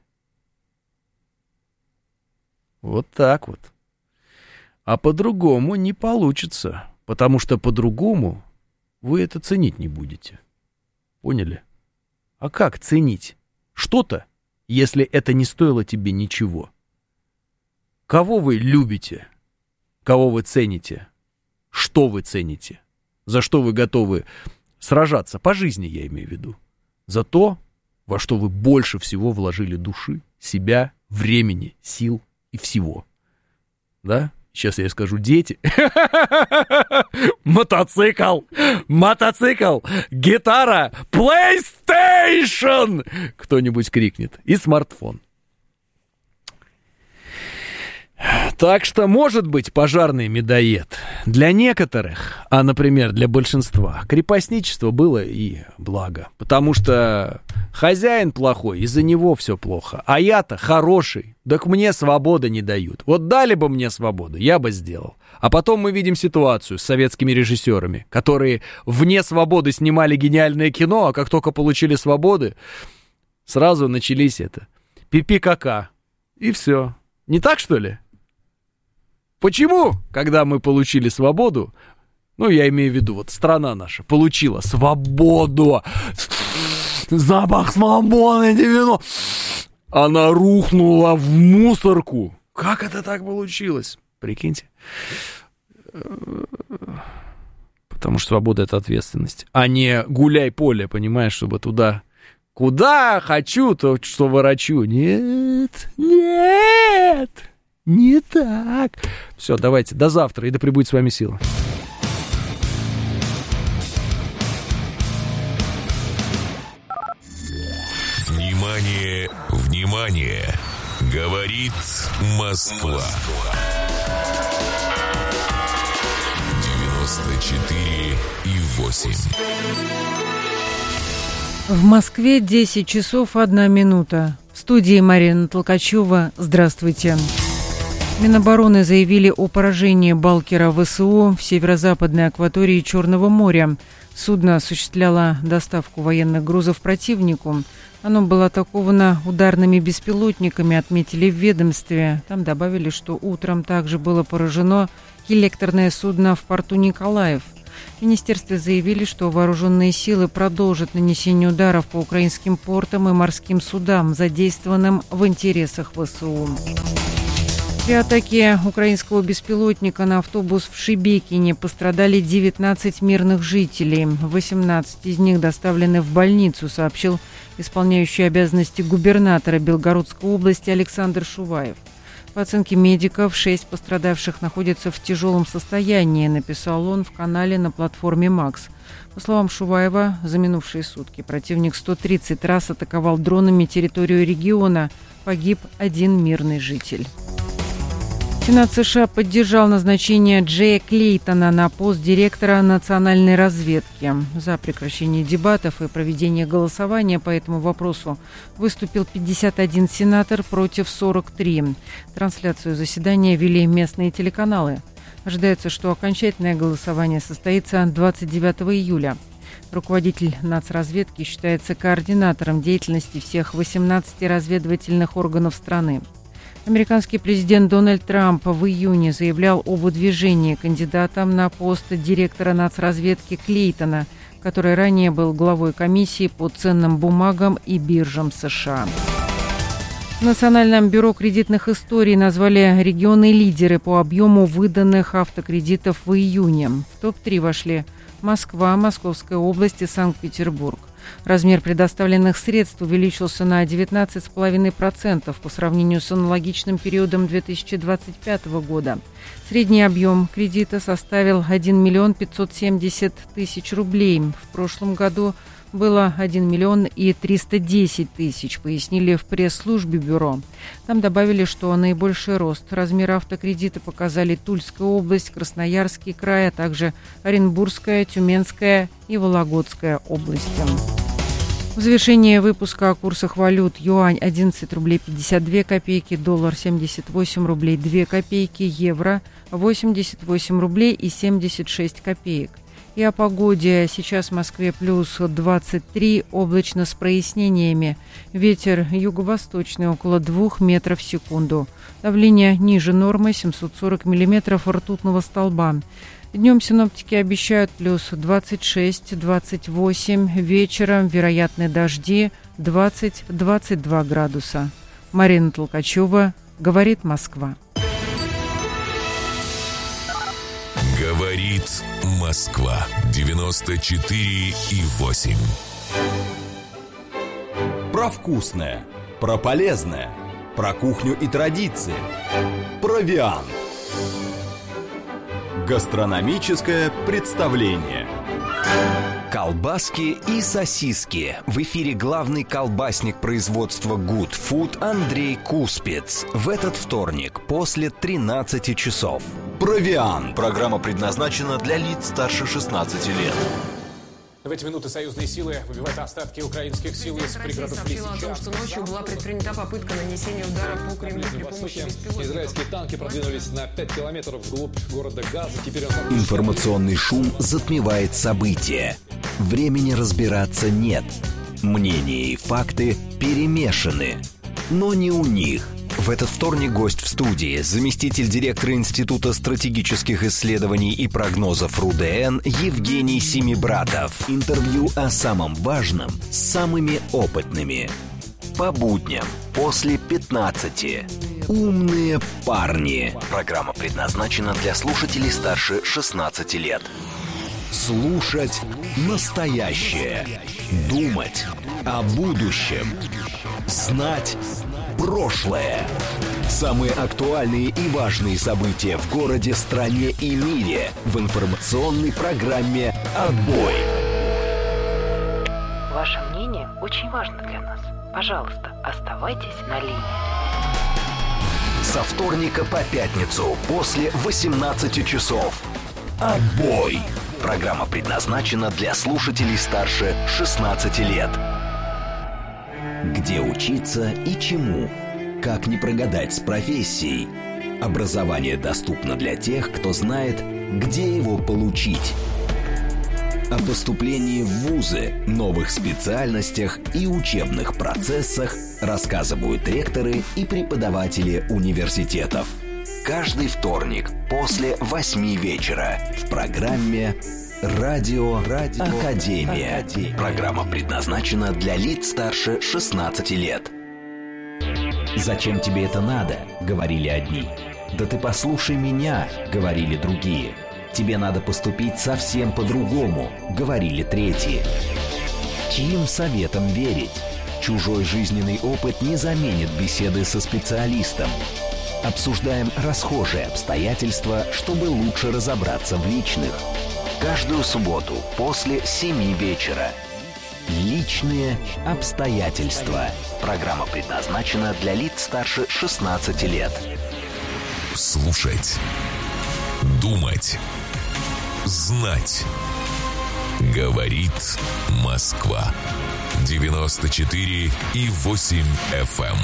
Вот так вот. А по-другому не получится, потому что по-другому вы это ценить не будете. Поняли? А как ценить что-то, если это не стоило тебе ничего? Кого вы любите? Кого вы цените? Что вы цените? За что вы готовы сражаться? По жизни я имею в виду. За то, во что вы больше всего вложили души, себя, времени, сил и всего. Да? Сейчас я скажу: дети, мотоцикл, гитара, PlayStation, кто-нибудь крикнет, и смартфон. Так что, может быть, пожарный медоед для некоторых, а, например, для большинства, крепостничество было и благо. Потому что хозяин плохой, из-за него все плохо. А я-то хороший, так мне свободы не дают. Вот дали бы мне свободу, я бы сделал. А потом мы видим ситуацию с советскими режиссерами, которые вне свободы снимали гениальное кино, а как только получили свободы, сразу начались это пипи-кака. И все. Не так, что ли? Почему, когда мы получили свободу, ну, я имею в виду, вот страна наша получила свободу, запах свободы, 90, она рухнула в мусорку. Как это так получилось? Прикиньте. Потому что свобода — это ответственность, а не гуляй поле, понимаешь, чтобы туда... Куда хочу, то что ворочу. Нет, нет. Не так. Все, давайте, до завтра, и да пребудет с вами сила. Внимание, внимание! Говорит Москва. 94,8. В Москве 10 часов 1 минута. В студии Марина Толкачева. Здравствуйте. Минобороны заявили о поражении «Балкера» ВСУ в северо-западной акватории Черного моря. Судно осуществляло доставку военных грузов противнику. Оно было атаковано ударными беспилотниками, отметили в ведомстве. Там добавили, что утром также было поражено коллекторное судно в порту Николаев. В министерстве заявили, что вооруженные силы продолжат нанесение ударов по украинским портам и морским судам, задействованным в интересах ВСУ. При атаке украинского беспилотника на автобус в Шебекине пострадали 19 мирных жителей. 18 из них доставлены в больницу, сообщил исполняющий обязанности губернатора Белгородской области Александр Шуваев. По оценке медиков, 6 пострадавших находятся в тяжелом состоянии, написал он в канале на платформе «Макс». По словам Шуваева, за минувшие сутки противник 130 раз атаковал дронами территорию региона. Погиб 1 мирный житель. Сенат США поддержал назначение Джея Клейтона на пост директора национальной разведки. За прекращение дебатов и проведение голосования по этому вопросу выступил 51 сенатор против 43. Трансляцию заседания вели местные телеканалы. Ожидается, что окончательное голосование состоится 29 июля. Руководитель нацразведки считается координатором деятельности всех 18 разведывательных органов страны. Американский президент Дональд Трамп в июне заявлял о выдвижении кандидата на пост директора нацразведки Клейтона, который ранее был главой комиссии по ценным бумагам и биржам США. В Национальном бюро кредитных историй назвали регионы-лидеры по объему выданных автокредитов в июне. В топ-3 вошли Москва, Московская область и Санкт-Петербург. Размер предоставленных средств увеличился на 19,5% по сравнению с аналогичным периодом 2025 года. Средний объем кредита составил 1 миллион 570 тысяч рублей. В прошлом году было 1 миллион и 310 тысяч, пояснили в пресс-службе бюро. Там добавили, что наибольший рост размера автокредита показали Тульская область, Красноярский край, а также Оренбургская, Тюменская и Вологодская области. В завершении выпуска о курсах валют: юань 11 рублей 52 копейки, доллар 78 рублей 2 копейки, евро 88 рублей и 76 копеек. И о погоде. Сейчас в Москве плюс 23, облачно с прояснениями. Ветер юго-восточный около 2 метров в секунду. Давление ниже нормы 740 миллиметров ртутного столба. Днем синоптики обещают плюс 26-28, вечером вероятны дожди 20-22 градуса. Марина Толкачева, говорит Москва. Говорит Москва, 94,8. Про вкусное, про полезное, про кухню и традиции. Провиант. Гастрономическое представление. Колбаски и сосиски. В эфире главный колбасник производства Good Food Андрей Куспец. В этот вторник после 13 часов. Провиант. Программа предназначена для лиц старше 16 лет. В эти минуты союзные силы выбивают остатки украинских сил из пригородов Лисича. Россия сообщила о том, что ночью была предпринята попытка нанесения удара по Кремлю при помощи беспилотников. Израильские танки продвинулись на 5 километров вглубь города Газа. Теперь Информационный шум затмевает события. Времени разбираться нет. Мнения и факты перемешаны. Но не у них. В этот вторник гость в студии, заместитель директора Института стратегических исследований и прогнозов РУДН Евгений Семибратов. Интервью о самом важном с самыми опытными. По будням после 15. Умные парни. Программа предназначена для слушателей старше 16 лет. Слушать настоящее. Думать о будущем. Знать прошлое. Самые актуальные и важные события в городе, стране и мире в информационной программе «Отбой». Ваше мнение очень важно для нас. Пожалуйста, оставайтесь на линии. Со вторника по пятницу после 18 часов. «Отбой». Программа предназначена для слушателей старше 16 лет. Где учиться и чему? Как не прогадать с профессией? Образование доступно для тех, кто знает, где его получить. О поступлении в вузы, новых специальностях и учебных процессах рассказывают ректоры и преподаватели университетов. Каждый вторник после 8 вечера в программе «Радио Академия». Программа предназначена для лиц старше 16 лет. «Зачем тебе это надо?» — говорили одни. «Да ты послушай меня!» — говорили другие. «Тебе надо поступить совсем по-другому», — говорили третьи. Чьим советам верить? Чужой жизненный опыт не заменит беседы со специалистом. Обсуждаем расхожие обстоятельства, чтобы лучше разобраться в личных. Каждую субботу после 7 вечера. Личные обстоятельства. Программа предназначена для лиц старше 16 лет. Слушать. Думать. Знать. Говорит Москва. 94,8 FM.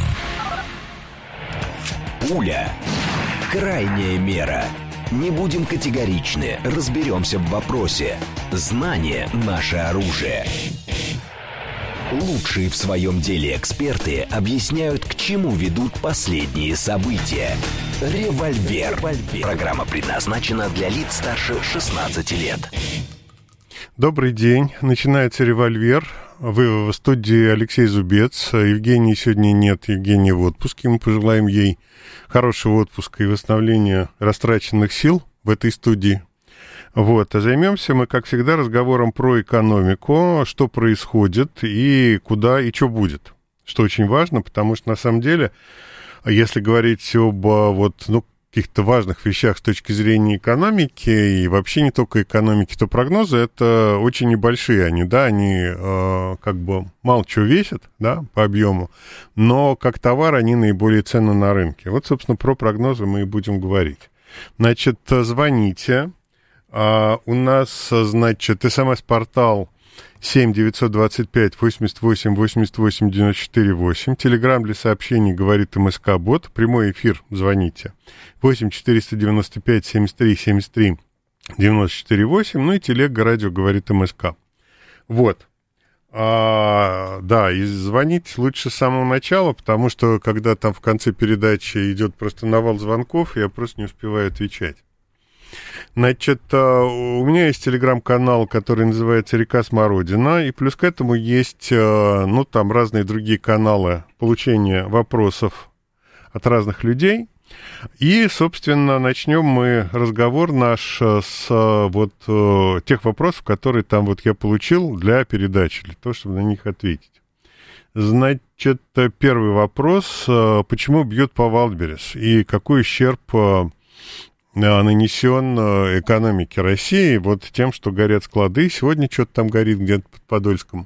Пуля. Крайняя мера. Не будем категоричны, разберемся в вопросе. Знание – наше оружие. Лучшие в своем деле эксперты объясняют, к чему ведут последние события. «Револьвер». Программа предназначена для лиц старше 16 лет. Добрый день. Начинается «Револьвер». Вы в студии Алексей Зубец. Евгении сегодня нет. Евгения в отпуске. Мы пожелаем ей хорошего отпуска и восстановления растраченных сил в этой студии. Вот. А займемся мы, как всегда, разговором про экономику, что происходит и куда и что будет. Что очень важно, потому что, на самом деле, если говорить об каких-то важных вещах с точки зрения экономики, и вообще не только экономики, то прогнозы это очень небольшие они, да, они мало чего весят, да, по объему, но как товар они наиболее ценны на рынке. Вот, собственно, про прогнозы мы и будем говорить. Значит, звоните. У нас, значит, СМС-портал 7-925-88-88-94-8. Телеграм для сообщений говорит МСК-бот. Прямой эфир звоните. 8-495-73-73-94-8. Ну и телега радио говорит МСК. Вот. Да, и звонить лучше с самого начала, потому что когда там в конце передачи идет просто навал звонков, я просто не успеваю отвечать. Значит, у меня есть телеграм-канал, который называется «Река Смородина», и плюс к этому есть, там разные другие каналы получения вопросов от разных людей. И, собственно, начнем мы разговор наш с тех вопросов, которые там я получил для передачи, для того, чтобы на них ответить. Значит, первый вопрос. Почему бьют по Вайлдберрис и какой ущерб нанесен экономике России тем, что горят склады. Сегодня что-то там горит где-то под Подольском.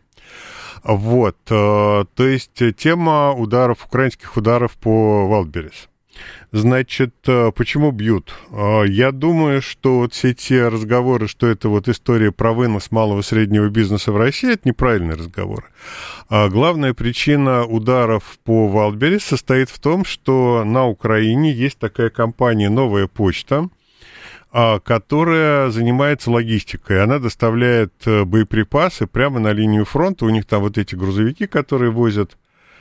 То есть тема украинских ударов по Вайлдберрис. Значит, почему бьют? Я думаю, что все те разговоры, что это история про вынос малого и среднего бизнеса в России, это неправильные разговоры. Главная причина ударов по Вайлдберрис состоит в том, что на Украине есть такая компания «Новая почта», которая занимается логистикой. Она доставляет боеприпасы прямо на линию фронта. У них там эти грузовики, которые возят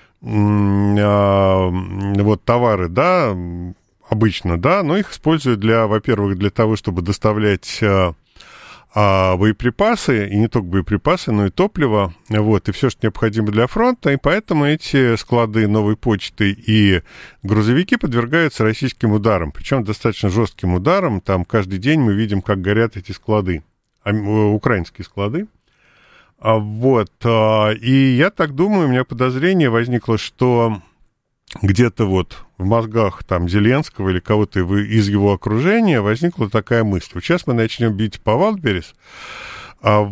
товары, да, обычно, да, но их используют во-первых, для того, чтобы доставлять боеприпасы, и не только боеприпасы, но и топливо, и все, что необходимо для фронта, и поэтому эти склады Новой почты и грузовики подвергаются российским ударам, причем достаточно жестким ударам, там каждый день мы видим, как горят эти склады, украинские склады. И я так думаю, у меня подозрение возникло, что где-то в мозгах там Зеленского или кого-то из его окружения возникла такая мысль. Сейчас мы начнем бить по Вайлдберрис, а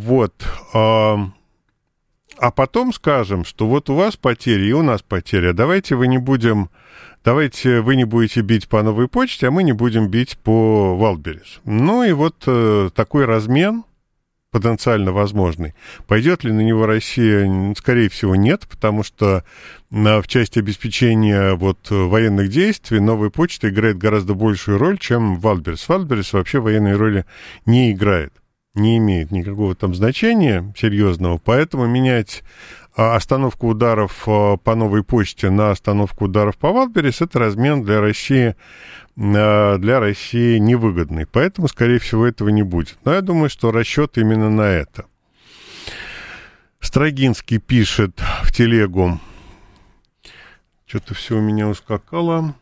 потом скажем, что у вас потери и у нас потери, давайте вы не будете бить по Новой почте, а мы не будем бить по Вайлдберрис. Ну и такой размен. потенциально возможный. Пойдет ли на него Россия? Скорее всего, нет, потому что в части обеспечения военных действий новая почта играет гораздо большую роль, чем Валберес. Валберес вообще военной роли не играет, не имеет никакого там значения серьезного, поэтому менять остановку ударов по новой почте на остановку ударов по Валберес — это размен для России невыгодный. Поэтому, скорее всего, этого не будет. Но я думаю, что расчет именно на это. Строгинский пишет в телегу. Что-то все у меня ускакало.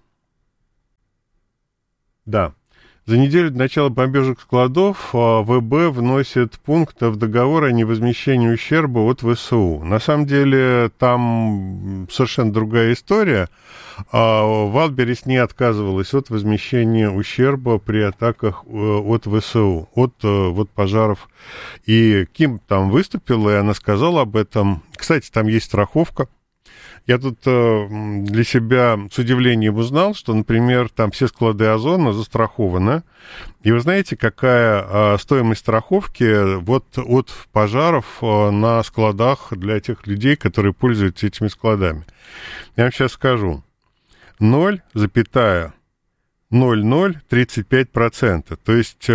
Да. За неделю до начала бомбежек складов ВБ вносит пункт в договор о невозмещении ущерба от ВСУ. На самом деле там совершенно другая история. Валберес не отказывалась от возмещения ущерба при атаках от ВСУ, от пожаров. И Ким там выступила, и она сказала об этом. Кстати, там есть страховка. Я тут для себя с удивлением узнал, что, например, там все склады Озона застрахованы. И вы знаете, какая стоимость страховки от пожаров на складах для тех людей, которые пользуются этими складами? Я вам сейчас скажу. 0,0035%, то есть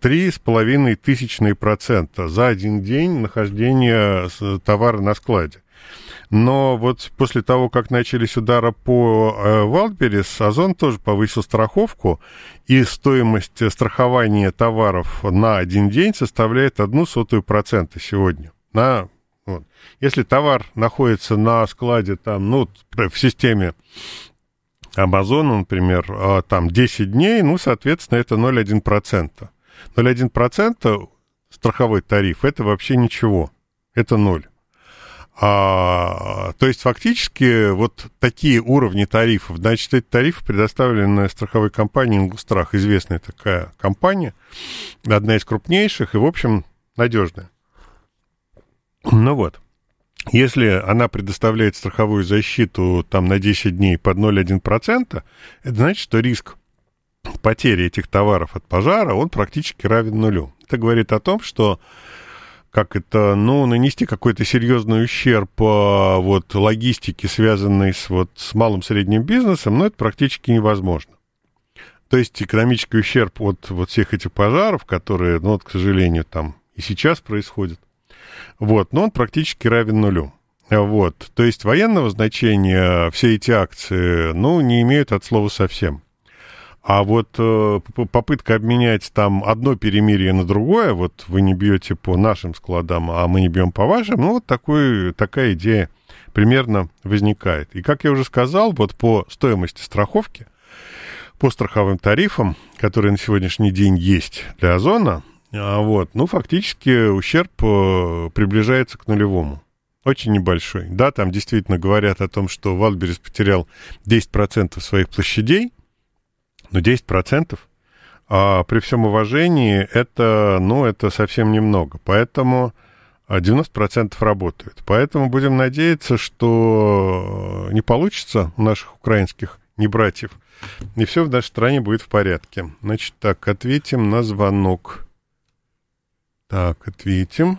3,5% за один день нахождения товара на складе. Но после того, как начались удары по Валберес, Озон тоже повысил страховку, и стоимость страхования товаров на один день составляет 0,01% сегодня. Если товар находится на складе в системе Амазона, например, там 10 дней, соответственно, это 0,1%. 0,1% страховой тариф — это вообще ничего, это 0. То есть, фактически, такие уровни тарифов, значит, эти тарифы предоставлены страховой компанией «Ингустрах», известная такая компания, одна из крупнейших и, в общем, надежная. Если она предоставляет страховую защиту на 10 дней под 0,1%, это значит, что риск потери этих товаров от пожара, он практически равен нулю. Это говорит о том, что нанести какой-то серьезный ущерб логистике, связанной с малым и средним бизнесом, это практически невозможно. То есть экономический ущерб от всех этих пожаров, которые, к сожалению, там и сейчас происходят, но он практически равен нулю. То есть военного значения все эти акции, не имеют от слова совсем. А попытка обменять там одно перемирие на другое, вы не бьете по нашим складам, а мы не бьем по вашим, такая идея примерно возникает. И, как я уже сказал, по стоимости страховки, по страховым тарифам, которые на сегодняшний день есть для Озона, фактически ущерб приближается к нулевому. Очень небольшой. Да, там действительно говорят о том, что Валберес потерял 10% своих площадей, но 10%, при всем уважении, это совсем немного. Поэтому 90% работают. Поэтому будем надеяться, что не получится у наших украинских небратьев, и все в нашей стране будет в порядке. Значит, ответим на звонок. Ответим.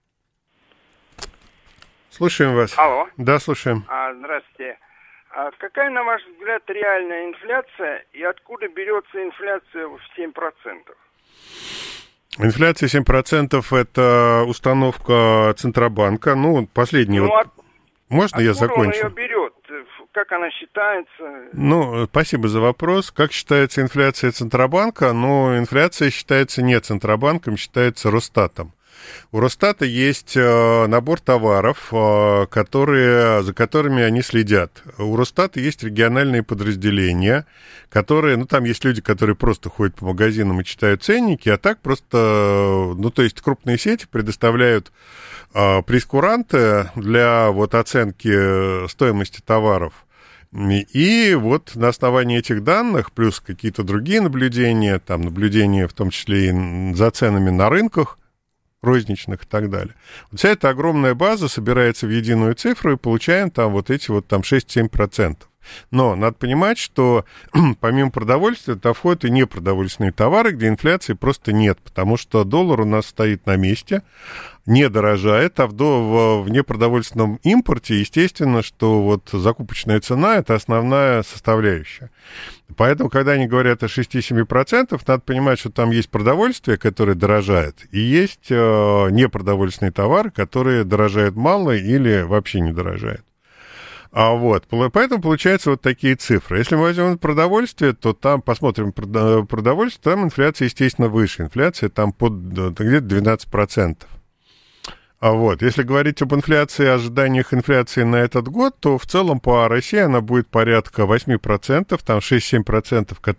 Слушаем вас. Алло. Да, слушаем. Здравствуйте. Какая, на ваш взгляд, реальная инфляция и откуда берется инфляция в 7%? Инфляция 7% — это установка Центробанка. Последняя. Можно я закончу? Он ее берет? Как она считается? Спасибо за вопрос. Как считается инфляция Центробанка? Инфляция считается не Центробанком, считается Росстатом. У Росстата есть набор товаров, за которыми они следят. У Росстата есть региональные подразделения, которые, там есть люди, которые просто ходят по магазинам и читают ценники, а так просто, то есть крупные сети предоставляют прейскуранты для оценки стоимости товаров. И на основании этих данных, плюс какие-то другие наблюдения, наблюдения в том числе и за ценами на рынках, розничных и так далее. Вся эта огромная база собирается в единую цифру, и получаем эти 6-7%. Но надо понимать, что помимо продовольствия, туда входят и непродовольственные товары, где инфляции просто нет, потому что доллар у нас стоит на месте, не дорожает, а в непродовольственном импорте, естественно, что вот закупочная цена – это основная составляющая. Поэтому, когда они говорят о 6-7%, надо понимать, что там есть продовольствие, которое дорожает, и есть непродовольственные товары, которые дорожают мало или вообще не дорожают. Поэтому получаются вот такие цифры. Если мы возьмем продовольствие, то там, посмотрим продовольствие, там инфляция, естественно, выше. Инфляция там где-то 12%. Если говорить об инфляции, ожиданиях инфляции на этот год, то в целом по России она будет порядка 8%, там 6-7%, которые